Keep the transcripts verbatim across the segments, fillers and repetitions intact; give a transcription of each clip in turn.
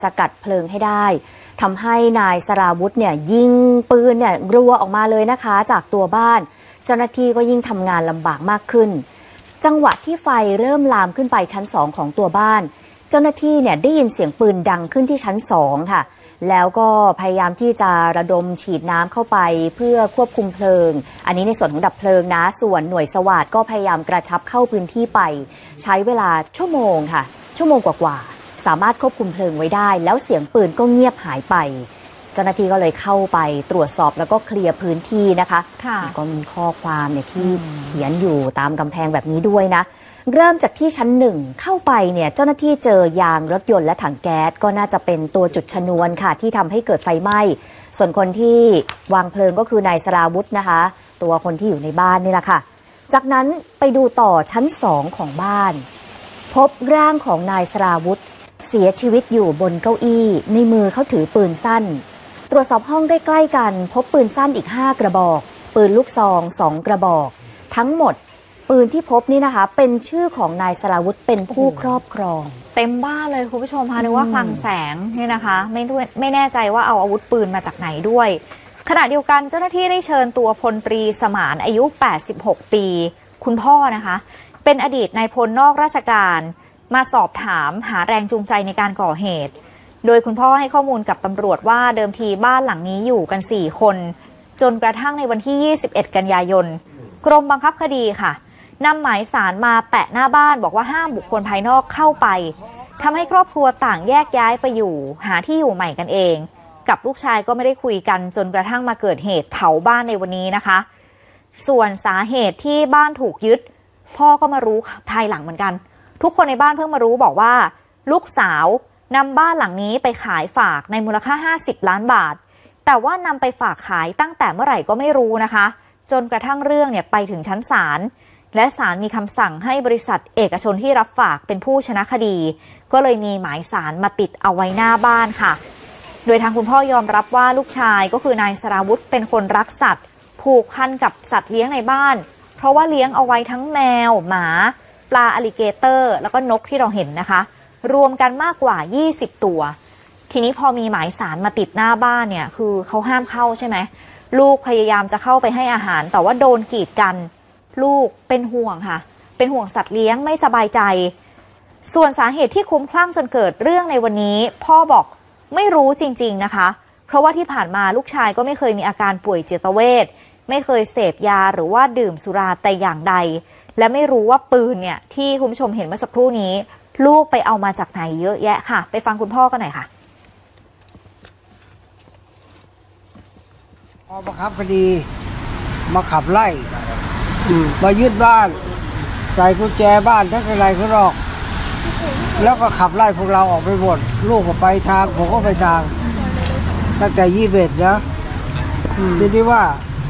สกัดเพลิงให้ได้ทำให้นายสราวุธเนี่ยยิงปืนเนี่ยรัวออกมาเลยนะคะจากตัวบ้านเจ้าหน้าที่ก็ยิ่งทำงานลำบากมากขึ้นจังหวะที่ไฟเริ่มลามขึ้นไปชั้นสองของตัวบ้านเจ้าหน้าที่เนี่ยได้ยินเสียงปืนดังขึ้นที่ชั้นสองค่ะแล้วก็พยายามที่จะระดมฉีดน้ำเข้าไปเพื่อควบคุมเพลิงอันนี้ในส่วนของดับเพลิงนะส่วนหน่วยสวาทก็พยายามกระชับเข้าพื้นที่ไปใช้เวลาชั่วโมงค่ะชั่วโมงกว่าๆสามารถควบคุมเพลิงไว้ได้แล้วเสียงปืนก็เงียบหายไปเจ้าหน้าที่ก็เลยเข้าไปตรวจสอบแล้วก็เคลียร์พื้นที่นะคะก็มีข้อความเนี่ยที่เขียนอยู่ตามกำแพงแบบนี้ด้วยนะเริ่มจากที่ชั้นหนึ่งเข้าไปเนี่ยเจ้าหน้าที่เจอยางรถยนต์และถังแก๊สก็น่าจะเป็นตัวจุดชนวนค่ะที่ทำให้เกิดไฟไหม้ส่วนคนที่วางเพลิงก็คือนายสราวุธนะคะตัวคนที่อยู่ในบ้านนี่แหละค่ะจากนั้นไปดูต่อชั้นสองของบ้านพบร่างของนายสราวุธเสียชีวิตอยู่บนเก้าอี้ในมือเขาถือปืนสั้นตรวจสอบห้องใกล้ๆกันพบปืนสั้นอีกห้ากระบอกปืนลูกซองสองกระบอกทั้งหมดปืนที่พบนี่นะคะเป็นชื่อของนายสราวุธเป็นผู้ครอบครองเต็มบ้านเลยคุณผู้ชมคะนึกว่าคลังแสงนี่นะคะไม่ด้วยไม่แน่ใจว่าเอาอาวุธปืนมาจากไหนด้วยขณะเดียวกันเจ้าหน้าที่ได้เชิญตัวพลตรีสมานอายุแปดสิบหกปีคุณพ่อนะคะเป็นอดีตนายพลนอกราชการมาสอบถามหาแรงจูงใจในการก่อเหตุโดยคุณพ่อให้ข้อมูลกับตำรวจว่าเดิมทีบ้านหลังนี้อยู่กันสี่คนจนกระทั่งในวันที่ยี่สิบเอ็ดกันยายนกรมบังคับคดีค่ะนำหมายสารมาแปะหน้าบ้านบอกว่าห้ามบุคคลภายนอกเข้าไปทำให้ครอบครัวต่างแยกย้ายไปอยู่หาที่อยู่ใหม่กันเองกับลูกชายก็ไม่ได้คุยกันจนกระทั่งมาเกิดเหตุเผาบ้านในวันนี้นะคะส่วนสาเหตุที่บ้านถูกยึดพ่อก็มารู้ภายหลังเหมือนกันทุกคนในบ้านเพิ่งมารู้บอกว่าลูกสาวนำบ้านหลังนี้ไปขายฝากในมูลค่าห้าสิบล้านบาทแต่ว่านำไปฝากขายตั้งแต่เมื่อไหร่ก็ไม่รู้นะคะจนกระทั่งเรื่องเนี่ยไปถึงชั้นศาลและศาลมีคำสั่งให้บริษัทเอกชนที่รับฝากเป็นผู้ชนะคดีก็เลยมีหมายศาลมาติดเอาไว้หน้าบ้านค่ะโดยทางคุณพ่อยอมรับว่าลูกชายก็คือนายสราวุธเป็นคนรักสัตว์ผูกพันกับสัตว์เลี้ยงในบ้านเพราะว่าเลี้ยงเอาไว้ทั้งแมวหมาปลาอลิเกเตอร์แล้วก็นกที่เราเห็นนะคะรวมกันมากกว่ายี่สิบตัวทีนี้พอมีหมายศาลมาติดหน้าบ้านเนี่ยคือเขาห้ามเข้าใช่ไหมลูกพยายามจะเข้าไปให้อาหารแต่ว่าโดนกีดกันลูกเป็นห่วงค่ะเป็นห่วงสัตว์เลี้ยงไม่สบายใจส่วนสาเหตุที่คลุ้มคลั่งจนเกิดเรื่องในวันนี้พ่อบอกไม่รู้จริงๆนะคะเพราะว่าที่ผ่านมาลูกชายก็ไม่เคยมีอาการป่วยจิตเวชไม่เคยเสพยาหรือว่าดื่มสุราแต่อย่างใดและไม่รู้ว่าปืนเนี่ยที่คุณผู้ชมเห็นเมื่อสักครู่นี้ลูกไปเอามาจากไหนเยอะแยะค่ะไปฟังคุณพ่อกันหน่อยค่ะพอบังคับคดีมาขับไล่มายึดบ้านใส่กุญแจบ้านทั้งอะไรข้างนอกแล้วก็ขับไล่พวกเราออกไปหมดลูกก็ไปทางผมก็ไปทางตั้งแต่ยี่สิบเอ็ดนะทีนี้ว่า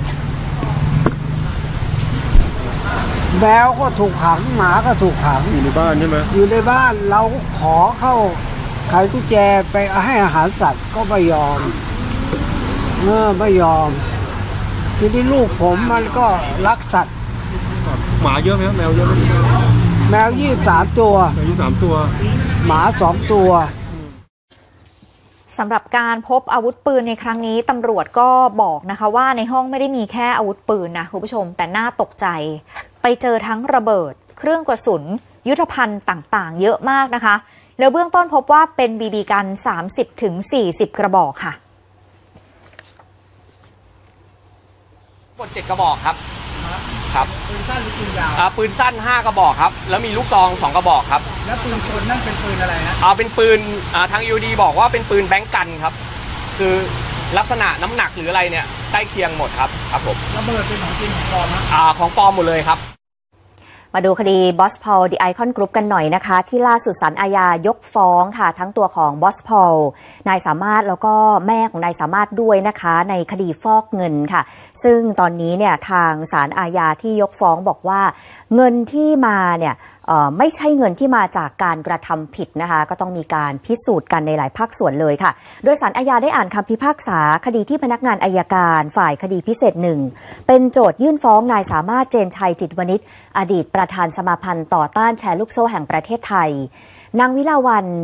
แมวก็ถูกขังหมาก็ถูกขังอยู่ในบ้านใช่ไหมอยู่ในบ้านเราขอเข้าไขกุญแจไปให้อาหารสัตว์ก็ไม่ยอมเออไม่ยอมทีนี้ลูกผมมันก็รักสัตว์หมาเยอะไหมแมวเยอะไหมแมวยี่สิบสามตัวแมวยี่สิบสามตัวหมาสองตัวสำหรับการพบอาวุธปืนในครั้งนี้ตำรวจก็บอกนะคะว่าในห้องไม่ได้มีแค่อาวุธปืนนะคุณผู้ชมแต่น่าตกใจไปเจอทั้งระเบิดเครื่องกระสุนยุทโธภัณฑ์ต่างๆเยอะมากนะคะแล้วเบื้องต้นพบว่าเป็นบีบีกัน สามสิบถึงสี่สิบ กระบอกค่ะหมดเจ็ดกระบอกครับครับปืนสั้นหรือปืนยาวอ่าปืนสั้นห้ากระบอกครับแล้วมีลูกซองสองกระบอกครับแล้วปืนกลนั่นเป็นปืนอะไรนะอ่าเป็นปืนอ่าทางยูดีบอกว่าเป็นปืนแบงก์กันครับคือลักษณะน้ำหนักหรืออะไรเนี่ยใกล้เคียงหมดครับครับผมระเบิดเป็นของจริงของปลอมนะอ่าของปลอมหมดเลยครับมาดูคดีบอสพอลดิไอคอนกรุ๊ปกันหน่อยนะคะที่ล่าสุดศาลอาญายกฟ้องค่ะทั้งตัวของบอสพอลนายสามารถแล้วก็แม่ของนายสามารถด้วยนะคะในคดีฟอกเงินค่ะซึ่งตอนนี้เนี่ยทางศาลอาญาที่ยกฟ้องบอกว่าเงินที่มาเนี่ยไม่ใช่เงินที่มาจากการกระทำผิดนะคะก็ต้องมีการพิสูจน์กันในหลายภาคส่วนเลยค่ะโดยศาลอาญาได้อ่านคำพิพากษาคดีที่พนักงานอัยการฝ่ายคดีพิเศษหนึ่งเป็นโจทยื่นฟ้องนายสามารถเจนชัยจิตวณิชอดีตประธานสมาพันธ์ต่อต้านแชร์ลูกโซ่แห่งประเทศไทยนางวิลาวัน